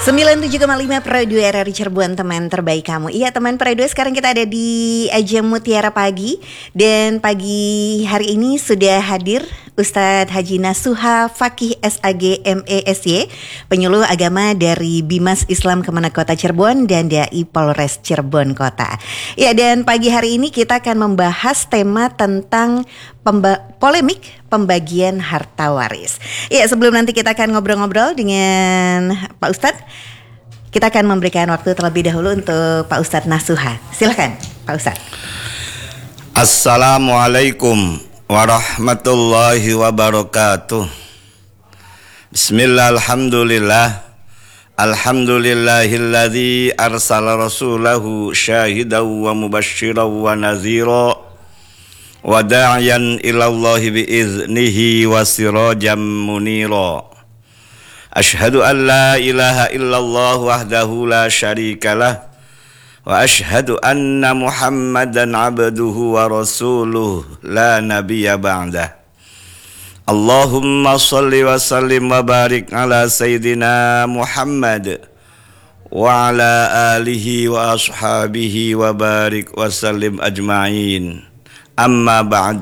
97,5 Pro 2 RRI Cirebon, teman terbaik kamu. Iya teman Pro 2, sekarang kita ada di ajang Mutiara Pagi. Dan pagi hari ini sudah hadir Ustadz Haji Nasuha Fakih SAG MESY, penyuluh agama dari Bimas Islam Kemenak Kota Cirebon dan Dai Polres Cirebon Kota. Ya, dan pagi hari ini kita akan membahas tema tentang polemik pembagian harta waris. Ya, sebelum nanti kita akan ngobrol-ngobrol dengan Pak Ustadz, kita akan memberikan waktu terlebih dahulu untuk Pak Ustadz Nasuha. Silakan Pak Ustadz. Assalamualaikum warahmatullahi wabarakatuh. Bismillah, alhamdulillah. Alhamdulillahilladzi arsala rasulahu syahidan wa mubasysyiran wa nadhira wa da'iyan ilallahi biiznihi wa sirajan munira. Ashhadu an la ilaha illallah wahdahu la syarikalah wa ashhadu anna Muhammadan abduhu wa rasuluh la nabiyya ba'dah. Allahumma salli wa sallim wa barik ala sayyidina Muhammad wa ala alihi wa ashabihi wa barik wa sallim ajma'in. Amma ba'd.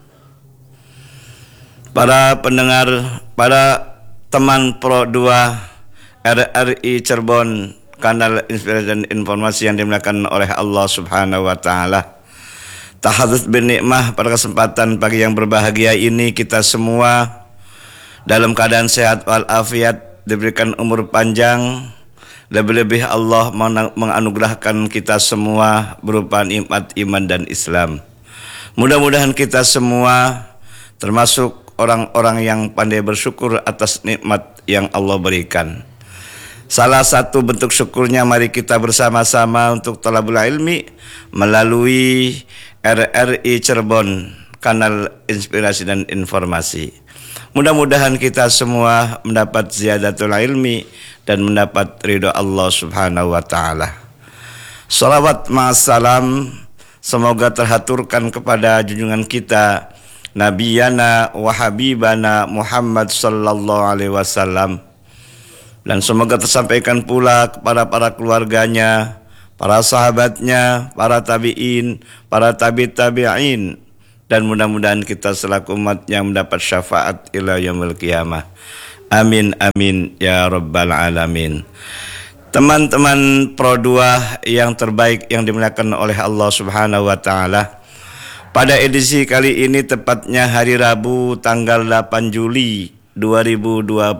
Para pendengar, para teman Pro 2 RRI Cirebon, kanal inspirasi dan informasi yang dimuliakan oleh Allah Subhanahu wa taala. Tahadzuts bin nikmah, pada kesempatan pagi yang berbahagia ini kita semua dalam keadaan sehat walafiat, diberikan umur panjang. Lebih-lebih Allah menganugerahkan kita semua berupa nikmat iman dan Islam. Mudah-mudahan kita semua termasuk orang-orang yang pandai bersyukur atas nikmat yang Allah berikan. Salah satu bentuk syukurnya, mari kita bersama-sama untuk thalabul ilmi melalui RRI Cirebon, kanal inspirasi dan informasi. Mudah-mudahan kita semua mendapat ziyadatul ilmi dan mendapat ridho Allah Subhanahu wa taala. Shalawat ma'assalam semoga terhaturkan kepada junjungan kita Nabiyana wa Habibana Muhammad sallallahu alaihi wasallam, dan semoga tersampaikan pula kepada para keluarganya, para sahabatnya, para tabi'in, para tabi'in, dan mudah-mudahan kita selaku umatnya mendapat syafaat ila yaumil qiyamah. Amin amin ya rabbal alamin. Teman-teman Pro 2 yang terbaik yang dimuliakan oleh Allah Subhanahu wa taala, pada edisi kali ini tepatnya hari Rabu tanggal 8 Juli 2026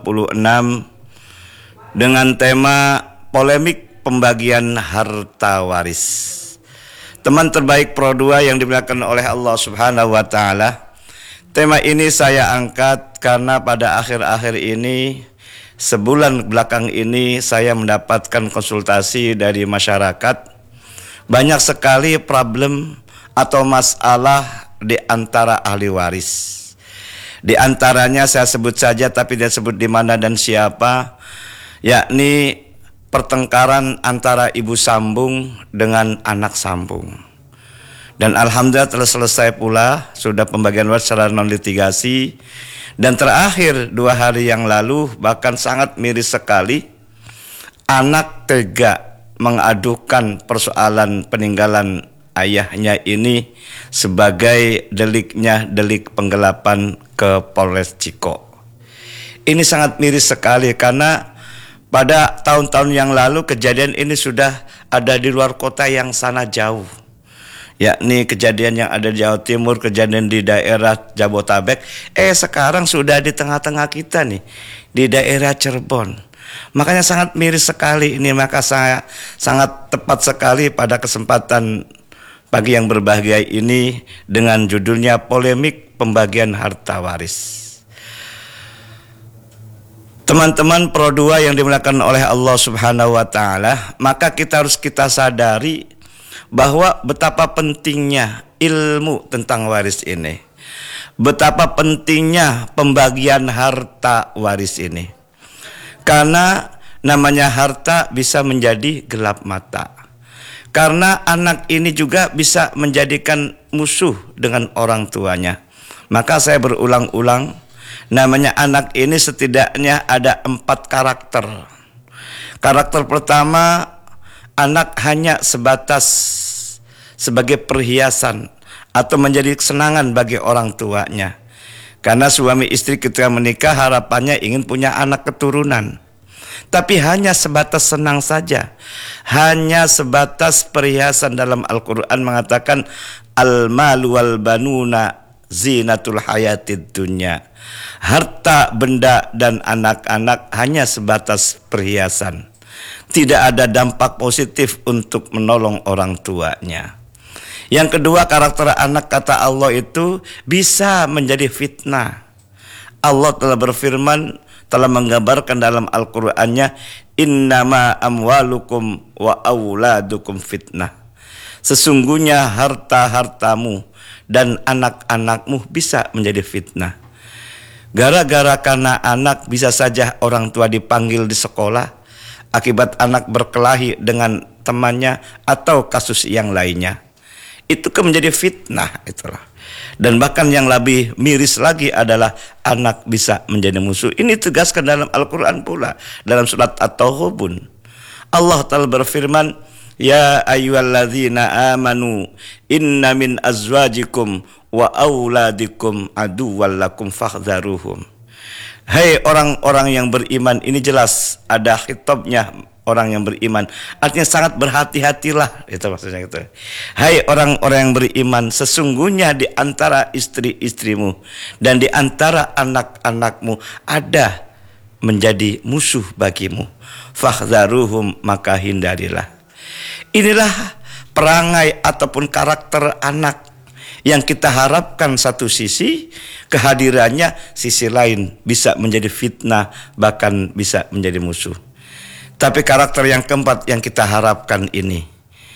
dengan tema polemik pembagian harta waris. Teman terbaik Pro 2 yang dimuliakan oleh Allah Subhanahu wa taala, tema ini saya angkat karena pada akhir-akhir ini, sebulan belakang ini, saya mendapatkan konsultasi dari masyarakat. Banyak sekali problem atau masalah di antara ahli waris. Di antaranya saya sebut saja tapi tidak sebut di mana dan siapa, yakni pertengkaran antara ibu sambung dengan anak sambung. Dan alhamdulillah telah selesai pula, sudah pembagian waris secara non litigasi. Dan terakhir 2 hari yang lalu bahkan sangat miris sekali, anak tega mengadukan persoalan peninggalan ayahnya ini sebagai deliknya delik penggelapan ke Polres Ciko. Ini sangat miris sekali karena pada tahun-tahun yang lalu kejadian ini sudah ada di luar kota yang sangat jauh, yakni kejadian yang ada di Jawa Timur, kejadian di daerah Jabotabek. Sekarang sudah di tengah-tengah kita nih, di daerah Cirebon. Makanya sangat miris sekali ini. Maka saya sangat tepat sekali pada kesempatan pagi yang berbahagia ini dengan judulnya polemik pembagian harta waris. Teman-teman Pro 2 yang dimuliakan oleh Allah Subhanahu wa taala, maka kita sadari bahwa betapa pentingnya ilmu tentang waris ini. Betapa pentingnya pembagian harta waris ini. Karena namanya harta bisa menjadi gelap mata. Karena anak ini juga bisa menjadikan musuh dengan orang tuanya. Maka saya berulang-ulang, namanya anak ini setidaknya ada 4 karakter. Karakter pertama, anak hanya sebatas sebagai perhiasan atau menjadi kesenangan bagi orang tuanya. Karena suami istri ketika menikah harapannya ingin punya anak keturunan. Tapi hanya sebatas senang saja. Hanya sebatas perhiasan. Dalam Al-Quran mengatakan al-malu wal banuna zinatul hayatid dunya. Harta, benda, dan anak-anak hanya sebatas perhiasan. Tidak ada dampak positif untuk menolong orang tuanya. Yang kedua, karakter anak kata Allah itu bisa menjadi fitnah. Allah telah berfirman, telah menggambarkan dalam Al-Qur'annya, innama amwalukum wa auladukum fitnah. Sesungguhnya harta-hartamu dan anak-anakmu bisa menjadi fitnah. Gara-gara karena anak bisa saja orang tua dipanggil di sekolah, akibat anak berkelahi dengan temannya atau kasus yang lainnya. Itu menjadi fitnah itulah. Dan bahkan yang lebih miris lagi adalah anak bisa menjadi musuh. Ini tegaskan dalam Al-Quran pula, dalam surat At-Taghabun. Allah Ta'ala berfirman, ya ayyuhalladzina amanu inna min azwajikum wa auladikum aduwwal lakum fahdharuhum. Hai orang-orang yang beriman, ini jelas ada khitabnya orang yang beriman, artinya sangat berhati-hatilah, itu maksudnya gitu. Hai orang-orang yang beriman, sesungguhnya di antara istri-istrimu dan di antara anak-anakmu ada menjadi musuh bagimu. Fahdharuhum, maka hindarilah. Inilah perangai ataupun karakter anak yang kita harapkan. Satu sisi kehadirannya, sisi lain bisa menjadi fitnah, bahkan bisa menjadi musuh. Tapi karakter yang keempat yang kita harapkan ini,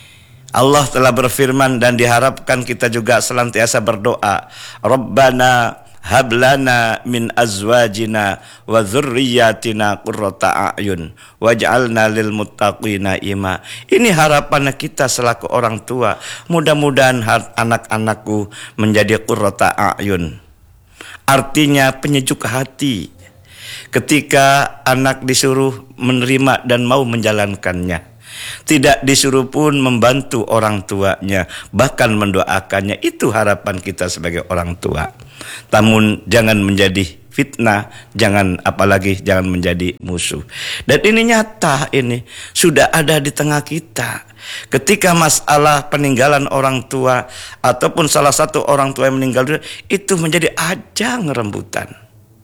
Allah telah berfirman dan diharapkan kita juga senantiasa berdoa, Rabbana hablana min azwajina wa dzurriyyatina qurrata a'yun waj'alna lil muttaqina ima. Ini harapan kita selaku orang tua. Mudah-mudahan anak-anakku menjadi qurrata a'yun. Artinya penyejuk hati. Ketika anak disuruh menerima dan mau menjalankannya, tidak disuruh pun membantu orang tuanya, bahkan mendoakannya. Itu harapan kita sebagai orang tua. Namun jangan menjadi fitnah, apalagi jangan menjadi musuh. Dan ini nyata, ini sudah ada di tengah kita. Ketika masalah peninggalan orang tua ataupun salah satu orang tua yang meninggal dunia, itu menjadi ajang rebutan.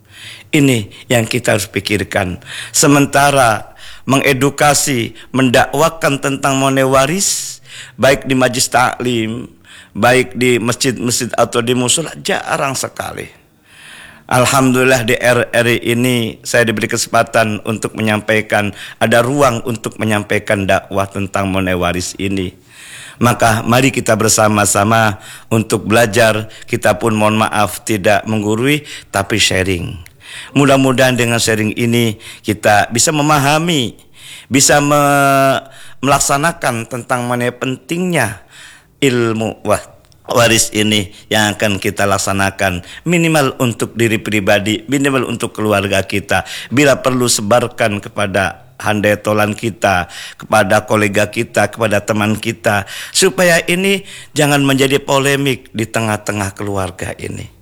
Ini yang kita harus pikirkan. Sementara mengedukasi, mendakwakan tentang mengenai waris, baik di majlis taklim, baik di masjid-masjid atau di musola, jarang sekali. Alhamdulillah di RRI ini saya diberi kesempatan untuk menyampaikan, ada ruang untuk menyampaikan dakwah tentang mengenai waris ini. Maka mari kita bersama-sama untuk belajar. Kita pun mohon maaf tidak menggurui, tapi sharing. Mudah-mudahan dengan sharing ini kita bisa memahami, bisa melaksanakan tentang mengenai pentingnya ilmu waris ini yang akan kita laksanakan, minimal untuk diri pribadi, minimal untuk keluarga kita. Bila perlu sebarkan kepada handai tolan kita, kepada kolega kita, kepada teman kita, supaya ini jangan menjadi polemik di tengah-tengah keluarga ini.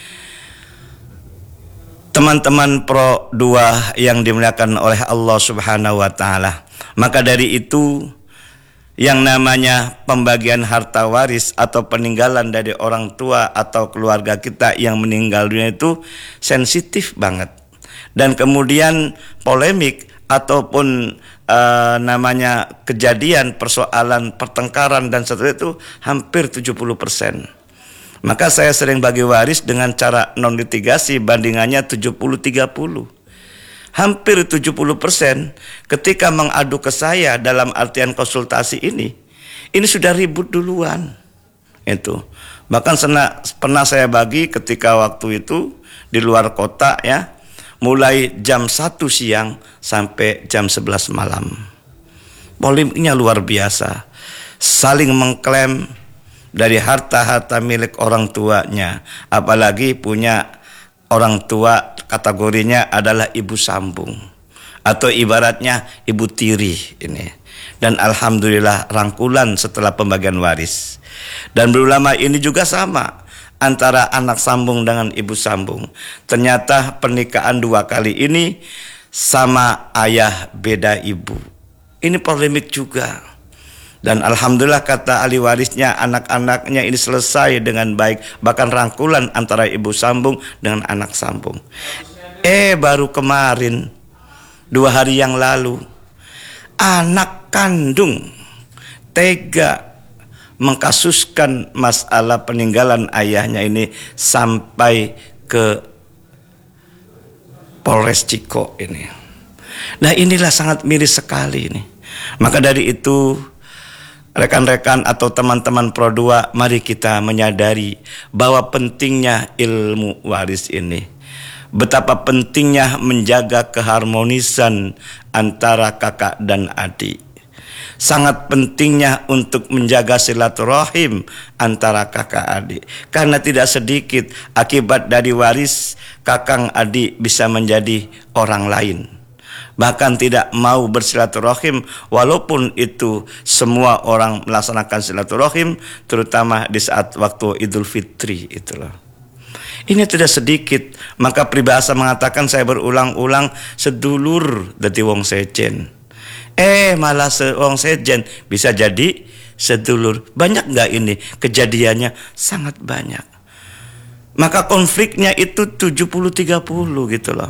Teman-teman Pro 2 yang dimuliakan oleh Allah Subhanahu wa taala. Maka dari itu yang namanya pembagian harta waris atau peninggalan dari orang tua atau keluarga kita yang meninggal dunia itu sensitif banget. Dan kemudian polemik ataupun namanya kejadian, persoalan, pertengkaran dan seterusnya itu hampir 70%. Maka saya sering bagi waris dengan cara non litigasi, bandingannya 70-30. Hampir 70% ketika mengadu ke saya dalam artian konsultasi ini sudah ribut duluan. Itu. Bahkan pernah saya bagi ketika waktu itu di luar kota ya, mulai jam 1 siang sampai jam 11 malam. Polemiknya luar biasa. Saling mengklaim dari harta-harta milik orang tuanya, apalagi punya orang tua kategorinya adalah ibu sambung. atau ibaratnya ibu tiri ini. Dan alhamdulillah rangkulan setelah pembagian waris. Dan berulama ini juga sama antara anak sambung dengan ibu sambung. Ternyata pernikahan 2 kali ini sama ayah beda ibu. Ini polemik juga. Dan alhamdulillah kata ahli warisnya, anak-anaknya ini selesai dengan baik. Bahkan rangkulan antara ibu sambung dengan anak sambung. Baru kemarin 2 hari yang lalu, anak kandung tega mengkasuskan masalah peninggalan ayahnya ini sampai ke Polres Ciko ini. Nah, inilah sangat miris sekali ini. Maka dari itu, rekan-rekan atau teman-teman Pro 2, mari kita menyadari bahwa pentingnya ilmu waris ini. Betapa pentingnya menjaga keharmonisan antara kakak dan adik. Sangat pentingnya untuk menjaga silaturahim antara kakak adik. Karena tidak sedikit akibat dari waris, kakang adik bisa menjadi orang lain. Bahkan tidak mau bersilaturahim, walaupun itu semua orang melaksanakan silaturahim, terutama di saat waktu Idul Fitri itulah. Ini tidak sedikit. Maka peribahasa mengatakan, saya berulang-ulang, sedulur dadi wong sejen. Malah wong sejen bisa jadi sedulur. Banyak nggak ini kejadiannya? Sangat banyak. Maka konfliknya itu 70-30 gitu loh.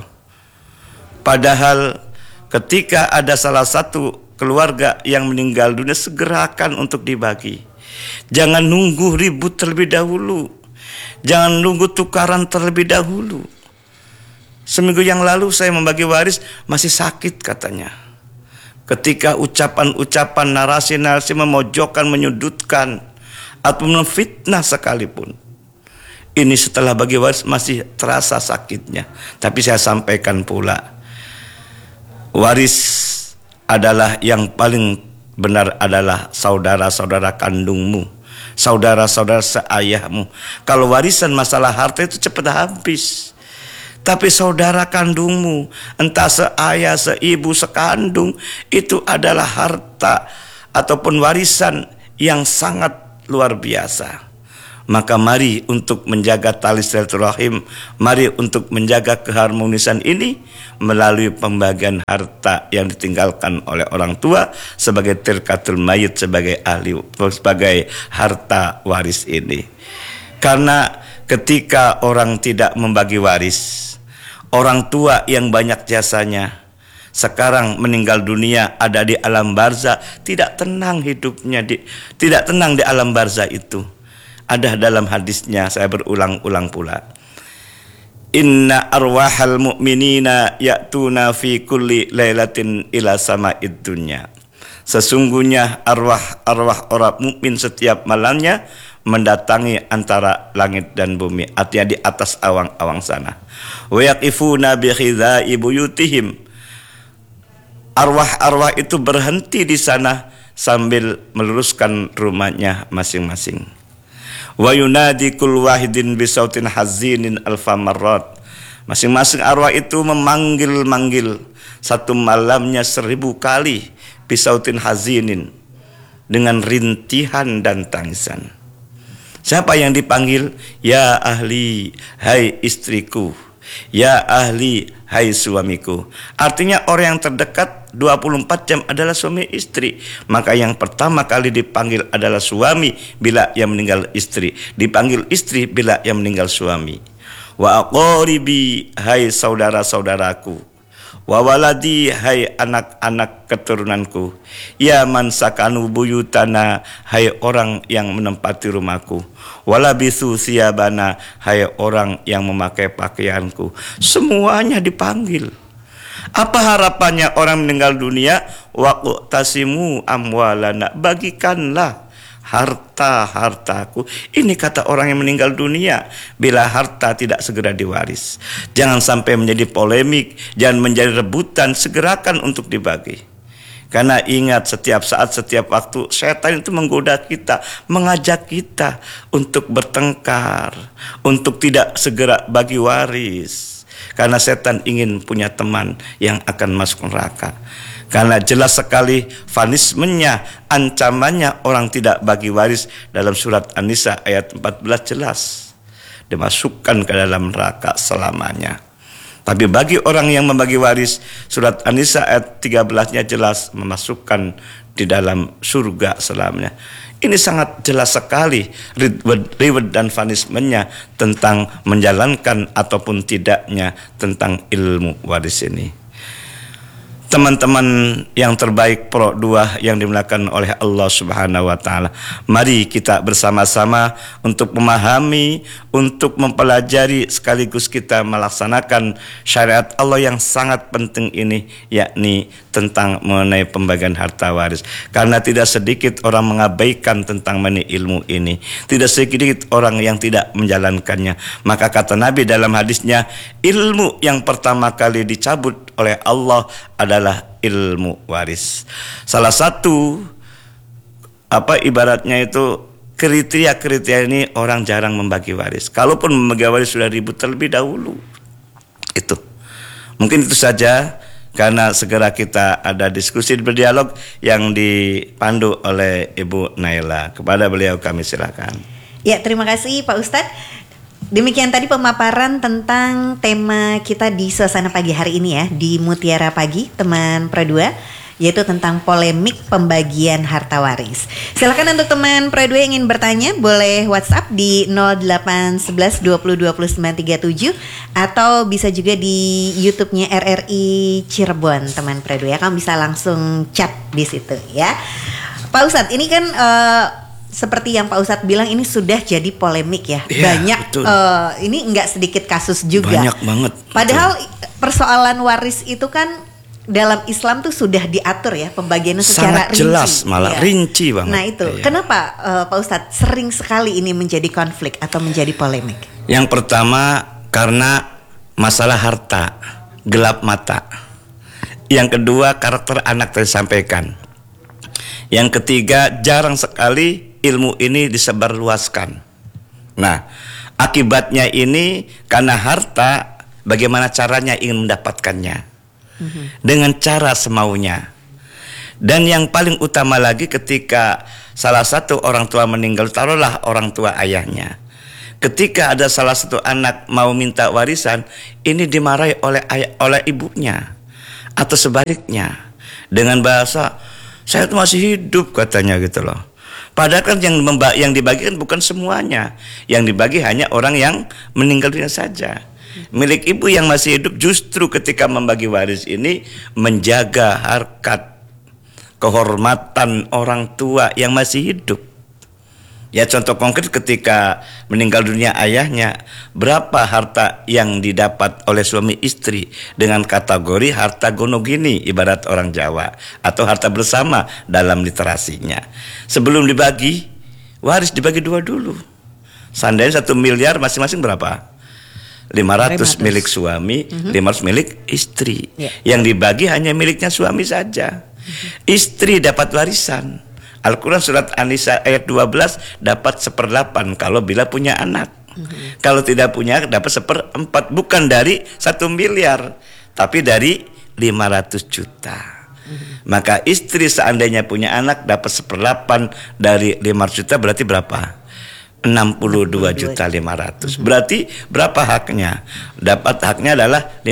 Padahal ketika ada salah satu keluarga yang meninggal dunia, segerakan untuk dibagi. Jangan nunggu ribut terlebih dahulu. Jangan nunggu tukaran terlebih dahulu. Seminggu yang lalu saya membagi waris, masih sakit katanya. Ketika ucapan-ucapan, narasi-narasi memojokkan, menyudutkan, atau memfitnah sekalipun. Ini setelah bagi waris masih terasa sakitnya. Tapi saya sampaikan pula, waris adalah yang paling benar adalah saudara-saudara kandungmu, saudara-saudara seayahmu. Kalau warisan masalah harta itu cepat habis. Tapi saudara kandungmu, entah seayah, seibu, sekandung, itu adalah harta ataupun warisan yang sangat luar biasa. Maka mari untuk menjaga tali silaturahim, mari untuk menjaga keharmonisan ini melalui pembagian harta yang ditinggalkan oleh orang tua sebagai tirkatul mayit, sebagai ahli, sebagai harta waris ini. Karena ketika orang tidak membagi waris, orang tua yang banyak jasanya sekarang meninggal dunia, ada di alam barzah, tidak tenang hidupnya, tidak tenang di alam barzah itu. Ada dalam hadisnya, saya berulang-ulang pula. Inna arwahal mu'minina ya'tuna fi kulli lailatin ila sama'id dunya. Sesungguhnya arwah-arwah orang mukmin setiap malamnya mendatangi antara langit dan bumi, artinya di atas awang-awang sana. Wa yaqifuna bi khidai buyutihim. Arwah-arwah itu berhenti di sana sambil meluruskan rumahnya masing-masing. Wa yunadi kul wahidin bisautin hazinin alfa marrat. Masing-masing arwah itu memanggil-manggil satu malamnya 1000 kali bisautin hazinin, dengan rintihan dan tangisan. Siapa yang dipanggil? Ya ahli, hai istriku. Ya ahli, hai suamiku. Artinya orang yang terdekat 24 jam adalah suami istri. Maka yang pertama kali dipanggil adalah suami bila yang meninggal istri. Dipanggil istri bila yang meninggal suami. Wa aqaribi, hai saudara-saudaraku. Wa waladi, hai anak-anak keturunanku. Ya man sakanu buyutana, hai orang yang menempati rumahku. Walabisu siyabana, hai orang yang memakai pakaianku. Semuanya dipanggil. Apa harapannya orang meninggal dunia? Waqtasimu amwalana, bagikanlah harta-hartaku. Ini kata orang yang meninggal dunia. Bila harta tidak segera diwaris, jangan sampai menjadi polemik, jangan menjadi rebutan, segerakan untuk dibagi. Karena ingat, setiap saat, setiap waktu setan itu menggoda kita, mengajak kita untuk bertengkar, untuk tidak segera bagi waris. Karena setan ingin punya teman yang akan masuk neraka. Karena jelas sekali vanismennya, ancamannya orang tidak bagi waris dalam surat An-Nisa ayat 14 jelas. Dimasukkan ke dalam neraka selamanya. Tapi bagi orang yang membagi waris, surat An-Nisa ayat 13-nya jelas memasukkan di dalam surga selamanya. Ini sangat jelas sekali reward dan punishment-nya tentang menjalankan ataupun tidaknya tentang ilmu waris ini. Teman-teman yang terbaik Pro 2 yang dimuliakan oleh Allah Subhanahu wa taala, mari kita bersama-sama untuk memahami, untuk mempelajari sekaligus kita melaksanakan syariat Allah yang sangat penting ini, yakni tentang mengenai pembagian harta waris. Karena tidak sedikit orang mengabaikan tentang mengenai ilmu ini, tidak sedikit orang yang tidak menjalankannya. Maka kata Nabi dalam hadisnya, ilmu yang pertama kali dicabut oleh Allah adalah ilmu waris. Salah satu ibaratnya itu kriteria ini orang jarang membagi waris. Kalaupun membagi waris sudah ribut terlebih dahulu. Itu. Mungkin itu saja, karena segera kita ada diskusi berdialog yang dipandu oleh Ibu Naila. Kepada beliau kami silakan. Ya, terima kasih Pak Ustadz. Demikian tadi pemaparan tentang tema kita di suasana pagi hari ini ya, di Mutiara Pagi teman Pro 2, yaitu tentang polemik pembagian harta waris. Silakan untuk teman Pro 2 yang ingin bertanya, boleh WhatsApp di 0811 20 20 937 atau bisa juga di YouTube-nya RRI Cirebon teman Pro 2 ya. Kamu bisa langsung chat di situ ya. Pak Ustadz, ini kan seperti yang Pak Ustadz bilang, ini sudah jadi polemik ya, banyak ini nggak sedikit kasus juga. Banyak banget. Padahal persoalan waris itu kan dalam Islam tuh sudah diatur ya pembagiannya secara sangat jelas, rinci. malah rinci banget. Nah itu, kenapa Pak Ustadz sering sekali ini menjadi konflik atau menjadi polemik? Yang pertama karena masalah harta, gelap mata. Yang kedua karakter anak tersampaikan. Yang ketiga jarang sekali ilmu ini disebarluaskan. Nah, akibatnya ini karena harta, bagaimana caranya ingin mendapatkannya? Dengan cara semaunya. Dan yang paling utama lagi ketika salah satu orang tua meninggal, taruhlah orang tua ayahnya. Ketika ada salah satu anak mau minta warisan, ini dimarahi oleh ibunya atau sebaliknya dengan bahasa, saya tuh masih hidup katanya gitu loh. Padahal kan yang dibagikan bukan semuanya. Yang dibagi hanya orang yang meninggal dunia saja. Milik ibu yang masih hidup justru ketika membagi waris ini menjaga harkat, kehormatan orang tua yang masih hidup. Ya, contoh konkret ketika meninggal dunia ayahnya, berapa harta yang didapat oleh suami istri dengan kategori harta gonogini, ibarat orang Jawa, atau harta bersama dalam literasinya. Sebelum dibagi, waris dibagi dua dulu. Seandainya 1 miliar masing-masing berapa? 500 milik suami, 500 milik istri. Yang dibagi hanya miliknya suami saja. Istri dapat warisan. Al-Quran surat An-Nisa ayat 12 dapat 1/8 kalau bila punya anak. Kalau tidak punya dapat 1/4, bukan dari 1 miliar tapi dari 500 juta. Maka istri seandainya punya anak dapat 1/8 dari 500 juta, berarti berapa? 62.500.000. Berarti berapa haknya? Dapat haknya adalah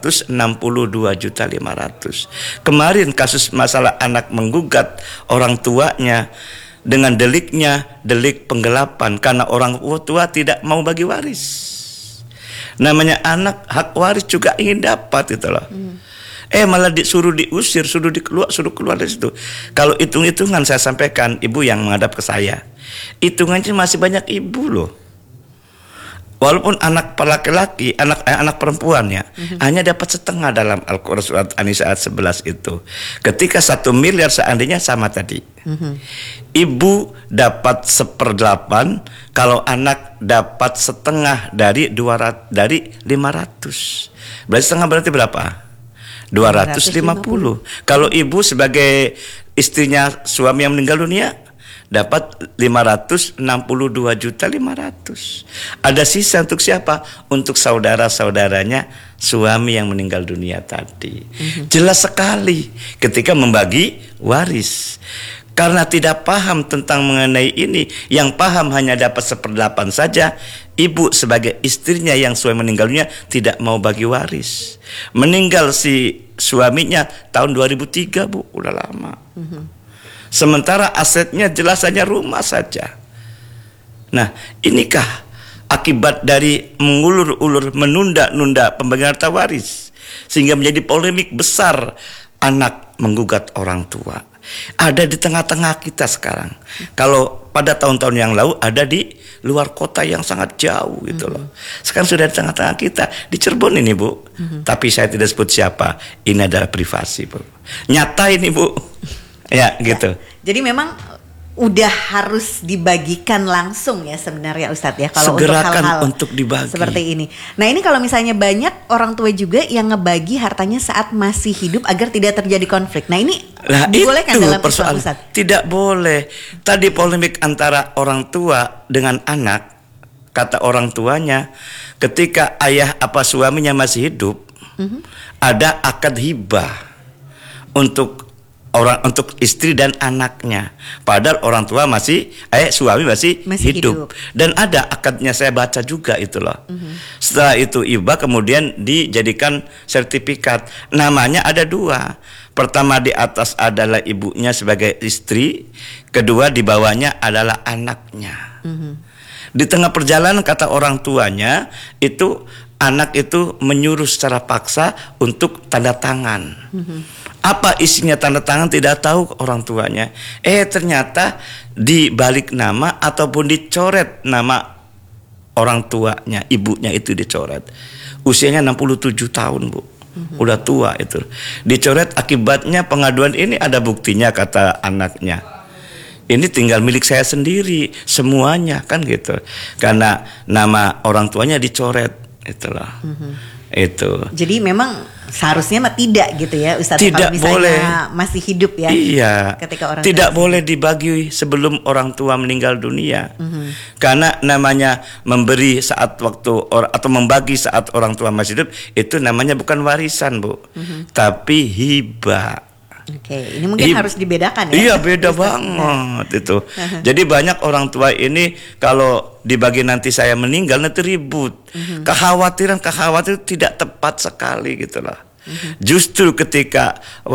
562.500.000. Kemarin kasus masalah anak menggugat orang tuanya dengan delik penggelapan karena orang tua tidak mau bagi waris. Namanya anak, hak waris juga ingin dapat itu loh. Malah disuruh diusir, suruh keluar dari situ. Kalau hitung-hitungan saya sampaikan, ibu yang menghadap ke saya, hitungannya masih banyak ibu loh. Walaupun anak laki-laki, anak perempuannya hanya dapat setengah dalam Al-Quran surat An-Nisa ayat 11 itu. Ketika 1 miliar seandainya sama tadi, ibu dapat 1/8, kalau anak dapat setengah dari 500. Berarti setengah berarti berapa? 250. Kalau ibu sebagai istrinya suami yang meninggal dunia dapat 562.500.000. Ada sisa untuk siapa? Untuk saudara-saudaranya suami yang meninggal dunia tadi. Jelas sekali ketika membagi waris. Karena tidak paham tentang mengenai ini, yang paham hanya dapat 1/8 saja. Ibu sebagai istrinya yang suami meninggal dunia tidak mau bagi waris. Meninggal si suaminya tahun 2003, Bu, udah lama. Sementara asetnya jelas hanya rumah saja. Nah, inikah akibat dari mengulur-ulur, menunda-nunda pembagian harta waris, sehingga menjadi polemik besar, anak menggugat orang tua. Ada di tengah-tengah kita sekarang. Kalau pada tahun-tahun yang lalu ada di luar kota yang sangat jauh gitu loh. Sekarang sudah di tengah-tengah kita, di Cirebon ini, Bu. Tapi saya tidak sebut siapa. Ini adalah privasi, Bu. Nyata ini, Bu. Ya, gitu. Jadi memang udah harus dibagikan langsung ya sebenarnya Ustadz ya, kalau Segerakan untuk hal-hal untuk dibagi seperti ini. Nah, ini kalau misalnya banyak orang tua juga yang ngebagi hartanya saat masih hidup agar tidak terjadi konflik. Nah, ini dibolehkan dalam Islam, Ustadz? Tidak boleh. Tadi polemik antara orang tua dengan anak. Kata orang tuanya, ketika ayah apa suaminya masih hidup, ada akad hibah untuk istri dan anaknya. Padahal orang tua suami masih hidup. Dan ada akadnya, saya baca juga itu loh. Setelah itu hibah kemudian dijadikan sertifikat. Namanya ada 2. Pertama di atas adalah ibunya sebagai istri, kedua di bawahnya adalah anaknya. Di tengah perjalanan kata orang tuanya itu anak itu menyuruh secara paksa untuk tanda tangan. Apa isinya tanda tangan tidak tahu orang tuanya. Ternyata di balik nama ataupun dicoret nama orang tuanya, ibunya itu dicoret. Usianya 67 tahun, Bu. Udah tua itu. Dicoret akibatnya pengaduan ini ada buktinya kata anaknya. Ini tinggal milik saya sendiri semuanya kan gitu. Karena nama orang tuanya dicoret itulah. Itu. Jadi memang seharusnya tidak gitu ya Ustadz, tidak kalau misalnya boleh. Masih hidup ya. Iya. Ketika orang tidak boleh dibagi sebelum orang tua meninggal dunia. Karena namanya memberi saat waktu atau membagi saat orang tua masih hidup itu namanya bukan warisan, Bu. Tapi hibah. Oke, ini mungkin harus dibedakan ya. Iya, beda banget itu. Jadi banyak orang tua ini kalau dibagi nanti saya meninggal nanti ribut. Kekhawatiran tidak tepat sekali gitu lah. Justru ketika